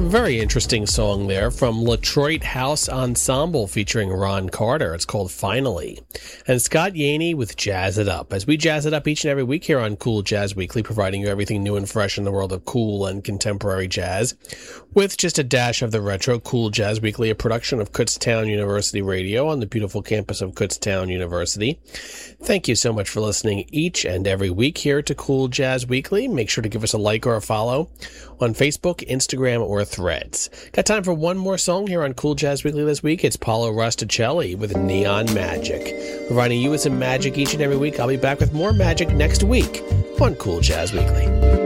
Very interesting song there from Latroit House Ensemble featuring Ron Carter. It's called Finally. And Scott Yaney with Jazz It Up. As we jazz it up each and every week here on Cool Jazz Weekly, providing you everything new and fresh in the world of cool and contemporary jazz, with just a dash of the retro. Cool Jazz Weekly, a production of Kutztown University Radio on the beautiful campus of Kutztown University. Thank you so much for listening each and every week here to Cool Jazz Weekly. Make sure to give us a like or a follow on Facebook, Instagram, or Threads. Got time for one more song here on Cool Jazz Weekly this week. It's Paolo Rosticelli with Neon Magic. Providing you with some magic each and every week. I'll be back with more magic next week on Cool Jazz Weekly.